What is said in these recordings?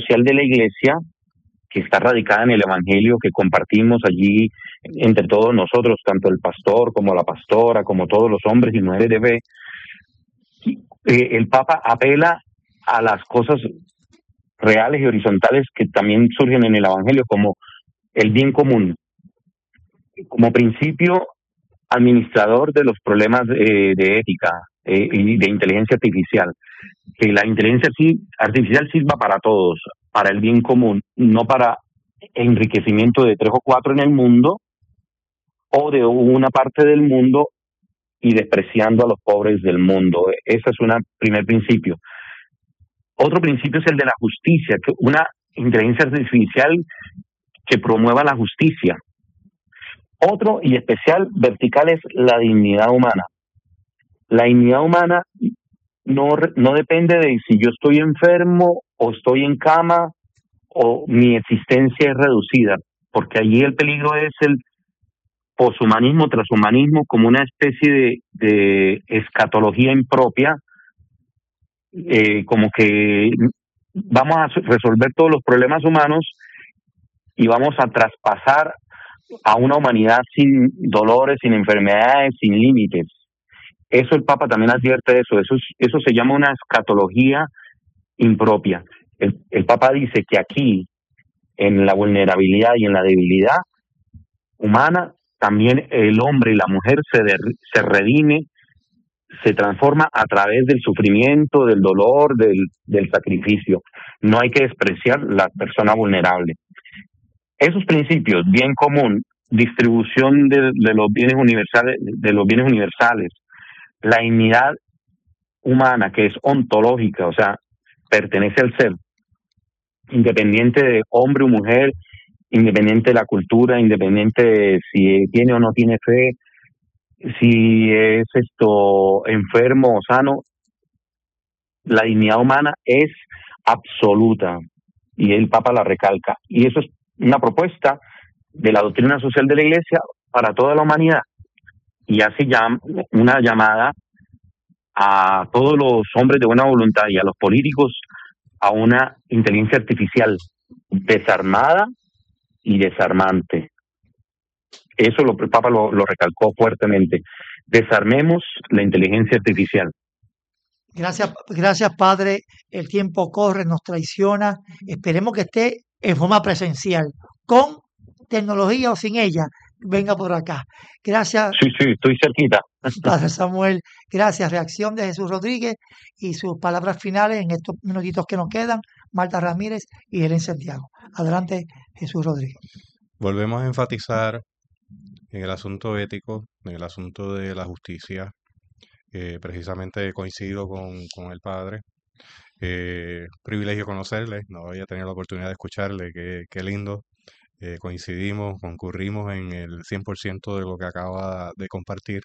social de la iglesia, que está radicada en el evangelio que compartimos allí entre todos nosotros, tanto el pastor como la pastora, como todos los hombres y mujeres de fe. El Papa apela a las cosas reales y horizontales que también surgen en el evangelio, como el bien común, como principio administrador de los problemas de ética y de inteligencia artificial. Que la inteligencia artificial sirva para todos, para el bien común, no para enriquecimiento de 3 o 4 en el mundo o de una parte del mundo y despreciando a los pobres del mundo. Ese es un primer principio. Otro principio es el de la justicia, que una inteligencia artificial que promueva la justicia. Otro y especial vertical es la dignidad humana. La dignidad humana no depende de si yo estoy enfermo o estoy en cama o mi existencia es reducida, porque allí el peligro es el poshumanismo, transhumanismo, como una especie de escatología impropia, como que vamos a resolver todos los problemas humanos y vamos a traspasar a una humanidad sin dolores, sin enfermedades, sin límites. Eso el Papa también advierte de eso se llama una escatología impropia. El Papa dice que aquí, en la vulnerabilidad y en la debilidad humana, también el hombre y la mujer se redime, se transforma a través del sufrimiento, del dolor, del sacrificio. No hay que despreciar la persona vulnerable. Esos principios, bien común, distribución de los bienes universales, la dignidad humana, que es ontológica, o sea, pertenece al ser, independiente de hombre o mujer, independiente de la cultura, independiente de si tiene o no tiene fe, si es enfermo o sano. La dignidad humana es absoluta y el Papa la recalca. Y eso es una propuesta de la doctrina social de la Iglesia para toda la humanidad. Y hace una llamada a todos los hombres de buena voluntad y a los políticos a una inteligencia artificial desarmada y desarmante. Eso el Papa lo recalcó fuertemente. Desarmemos la inteligencia artificial. Gracias, Padre. El tiempo corre, nos traiciona. Esperemos que esté en forma presencial, con tecnología o sin ella. Venga por acá. Gracias. Sí, estoy cerquita. Padre Samuel, gracias. Reacción de Jesús Rodríguez y sus palabras finales en estos minutitos que nos quedan. Marta Ramírez y Helen Santiago. Adelante, Jesús Rodríguez. Volvemos a enfatizar en el asunto ético, en el asunto de la justicia. Precisamente coincido con el padre. Privilegio conocerle, no había tenido la oportunidad de escucharle, qué lindo. Coincidimos, concurrimos en el 100% de lo que acaba de compartir.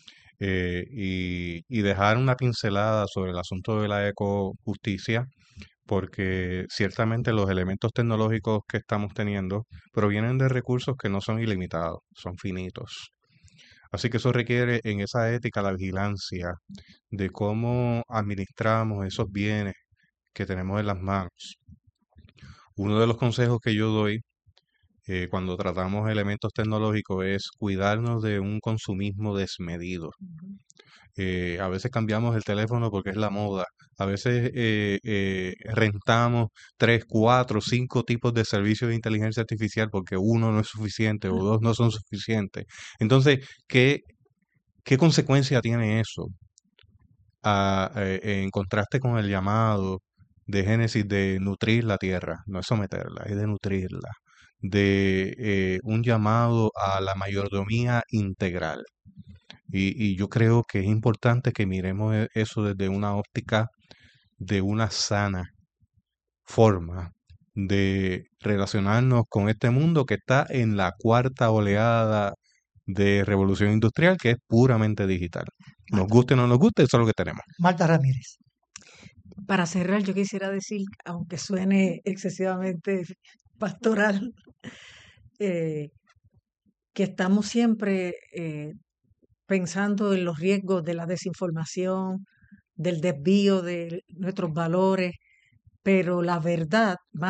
Y dejar una pincelada sobre el asunto de la ecojusticia, porque ciertamente los elementos tecnológicos que estamos teniendo provienen de recursos que no son ilimitados, son finitos. Así que eso requiere en esa ética la vigilancia de cómo administramos esos bienes que tenemos en las manos. Uno de los consejos que yo doy cuando tratamos elementos tecnológicos es cuidarnos de un consumismo desmedido. A veces cambiamos el teléfono porque es la moda. A veces rentamos 3, 4, 5 tipos de servicios de inteligencia artificial porque uno no es suficiente o 2 no son suficientes. Entonces, ¿qué consecuencia tiene eso? En contraste con el llamado de Génesis de nutrir la tierra, no es someterla, es de nutrirla, de un llamado a la mayordomía integral. Y yo creo que es importante que miremos eso desde una óptica de una sana forma de relacionarnos con este mundo que está en la cuarta oleada de revolución industrial, que es puramente digital. Nos guste o no nos guste, eso es lo que tenemos. Marta Ramírez. Para cerrar, yo quisiera decir, aunque suene excesivamente pastoral, que estamos siempre pensando en los riesgos de la desinformación, del desvío de nuestros valores, pero la verdad, más